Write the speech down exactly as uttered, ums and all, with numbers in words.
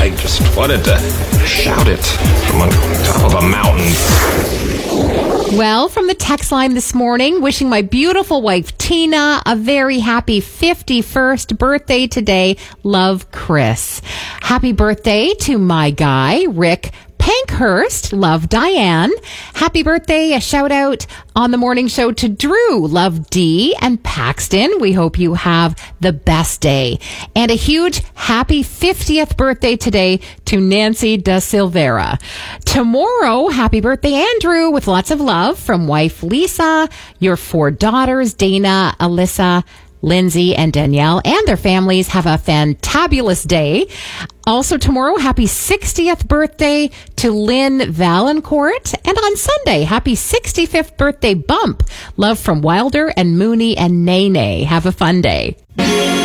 I just wanted to shout it from on top of a mountain. Well, from the text line this morning, wishing my beautiful wife, Tina, a very happy fifty-first birthday today. Love, Chris. Happy birthday to my guy, Rick Pankhurst. Love, Diane. Happy birthday. A shout out on the morning show to Drew. Love, Dee and Paxton. We hope you have the best day. And a huge happy fiftieth birthday today to Nancy Da Silveira. Tomorrow, happy birthday, Andrew, with lots of love from wife Lisa, your four daughters, Dana, Alyssa, Lindsay, and Danielle, and their families. Have a fantabulous day. Also tomorrow, happy sixtieth birthday to Lynn Valancourt. And on Sunday, happy sixty-fifth birthday bump. Love from Wilder and Mooney and Nene. Have a fun day.